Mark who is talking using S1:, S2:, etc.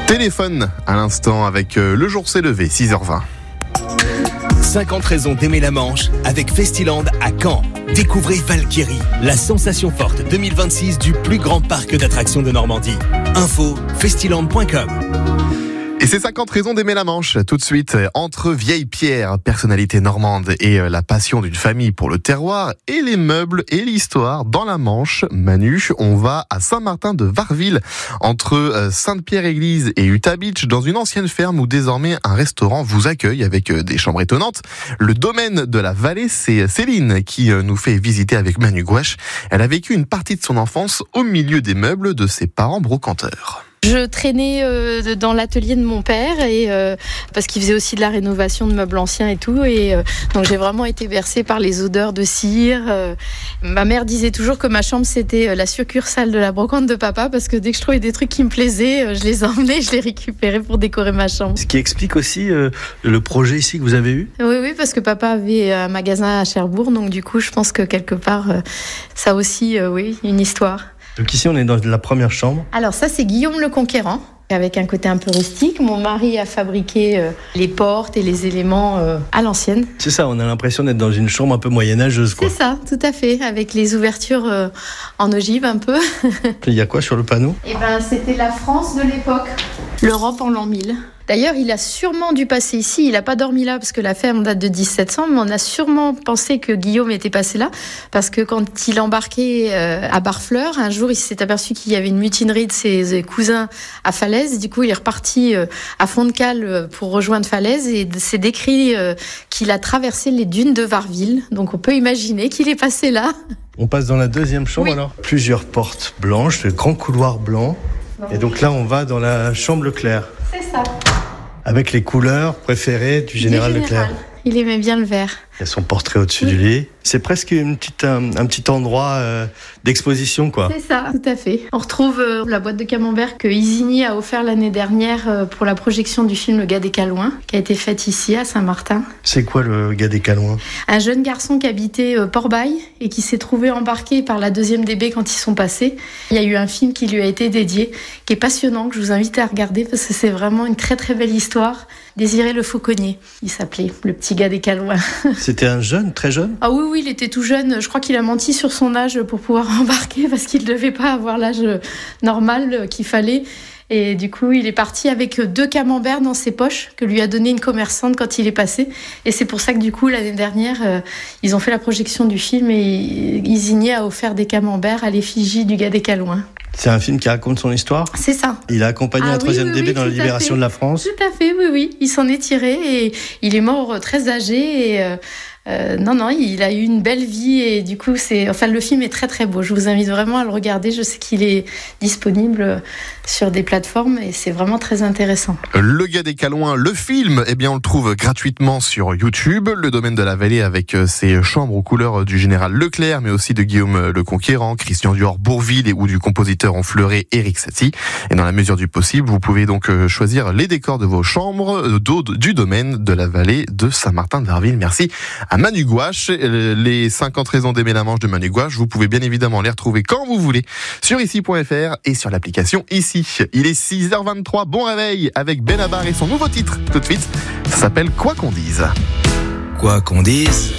S1: Téléphone à l'instant avec Le Jour s'est levé, 6h20.
S2: 50 raisons d'aimer la Manche avec Festiland à Caen. Découvrez Valkyrie, la sensation forte 2026 du plus grand parc d'attractions de Normandie. Info festiland.com.
S1: Et c'est 50 raisons d'aimer la Manche. Tout de suite, entre vieilles pierres, personnalité normande et la passion d'une famille pour le terroir et les meubles et l'histoire dans la Manche. Manu, on va à Saint-Martin de Varreville, entre Sainte-Pierre-Église et Utah Beach, dans une ancienne ferme où désormais un restaurant vous accueille avec des chambres étonnantes. Le domaine de la vallée, c'est Céline qui nous fait visiter avec Manu Gouache. Elle a vécu une partie de son enfance au milieu des meubles de ses parents brocanteurs.
S3: Je traînais dans l'atelier de mon père et parce qu'il faisait aussi de la rénovation de meubles anciens et tout, et donc j'ai vraiment été bercée par les odeurs de cire. Ma mère disait toujours que ma chambre c'était la succursale de la brocante de papa, parce que dès que je trouvais des trucs qui me plaisaient, je les emmenais, je les récupérais pour décorer ma chambre.
S4: Ce qui explique aussi le projet ici que vous avez eu.
S3: Oui, parce que papa avait un magasin à Cherbourg, donc du coup je pense que quelque part ça aussi, oui, une histoire.
S4: Donc ici, on est dans la première chambre.
S3: Alors ça, c'est Guillaume le Conquérant, avec un côté un peu rustique. Mon mari a fabriqué les portes et les éléments à l'ancienne.
S4: C'est ça, on a l'impression d'être dans une chambre un peu moyenâgeuse, quoi.
S3: C'est ça, tout à fait, avec les ouvertures en ogive un peu.
S4: Il y a quoi sur le panneau ?
S3: Eh ben, c'était la France de l'époque, l'Europe en l'an 1000. D'ailleurs, il a sûrement dû passer ici. Il n'a pas dormi là parce que la ferme date de 1700, mais on a sûrement pensé que Guillaume était passé là parce que quand il embarquait à Barfleur, un jour, il s'est aperçu qu'il y avait une mutinerie de ses cousins à Falaise. Du coup, il est reparti à fond de cale pour rejoindre Falaise, et c'est décrit qu'il a traversé les dunes de Varreville. Donc, on peut imaginer qu'il est passé là.
S4: On passe dans la deuxième chambre, oui. Alors. Plusieurs portes blanches, le grand couloir blanc. Et donc là, on va dans la chambre Leclerc.
S3: C'est ça.
S4: Avec les couleurs préférées du général Leclerc.
S3: Il aimait bien le vert.
S4: Il y a son portrait au-dessus du lit. C'est presque un petit endroit d'exposition, quoi.
S3: C'est ça, tout à fait. On retrouve la boîte de camembert que Isigny a offert l'année dernière pour la projection du film Le Gars des Calouins, qui a été faite ici à Saint-Martin.
S4: C'est quoi le Gars des Calouins ?
S3: Un jeune garçon qui habitait Port-Bail et qui s'est trouvé embarqué par la 2e DB quand ils sont passés. Il y a eu un film qui lui a été dédié, qui est passionnant, que je vous invite à regarder parce que c'est vraiment une très très belle histoire. Désiré Le Fauconnier, il s'appelait, le petit gars des Calouins.
S4: C'était un jeune, très jeune ?
S3: Ah oui, il était tout jeune. Je crois qu'il a menti sur son âge pour pouvoir embarquer parce qu'il ne devait pas avoir l'âge normal qu'il fallait. Et du coup, il est parti avec 2 camemberts dans ses poches que lui a donné une commerçante quand il est passé. Et c'est pour ça que du coup, l'année dernière, ils ont fait la projection du film et Isigny a offert des camemberts à l'effigie du gars des Calouins.
S4: C'est un film qui raconte son histoire ?
S3: C'est ça.
S4: Il a accompagné la 3e DB dans la libération de la France ?
S3: Tout à fait, oui. Il s'en est tiré et il est mort très âgé et... non, il a eu une belle vie et du coup, le film est très très beau. Je vous invite vraiment à le regarder. Je sais qu'il est disponible sur des plateformes et c'est vraiment très intéressant.
S1: Le Gars des Calouins, le film, on le trouve gratuitement sur YouTube. Le domaine de la vallée avec ses chambres aux couleurs du général Leclerc, mais aussi de Guillaume le Conquérant, Christian Dior-Bourville ou du compositeur enfleuré Éric Satie. Et dans la mesure du possible, vous pouvez donc choisir les décors de vos chambres du domaine de la vallée de Saint-Martin de Varreville. Merci à Manu Gouache. Les 50 raisons d'aimer la Manche de Manu Gouache, vous pouvez bien évidemment les retrouver quand vous voulez sur ici.fr et sur l'application Ici. Il est 6h23, bon réveil avec Benabar et son nouveau titre tout de suite. Ça s'appelle Quoi qu'on dise.
S2: Quoi qu'on dise.